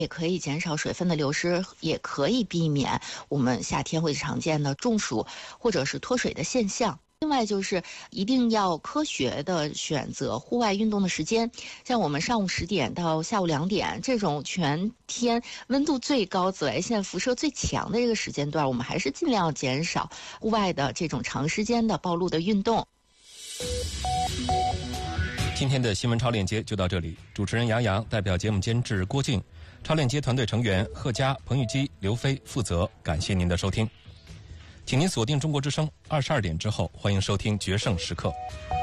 也可以减少水分的流失，也可以避免我们夏天会常见的中暑或者是脱水的现象。另外就是一定要科学的选择户外运动的时间，像我们上午10点到下午2点这种全天温度最高、紫外线辐射最强的这个时间段，我们还是尽量减少户外的这种长时间的暴露的运动。 今天的新闻超链接就到这里，主持人杨洋，代表节目监制郭靖，超链接团队成员贺佳、彭玉基、刘飞负责。感谢您的收听，请您锁定中国之声，22点之后欢迎收听决胜时刻。